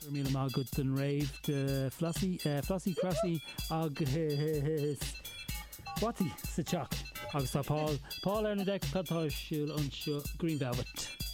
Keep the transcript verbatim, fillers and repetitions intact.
míle má go den rave de Flossie uh, Flossie Crossie agus Watty sa teach agus tá Paul Paul ar na deck catáisiúil an seo Green Velvet.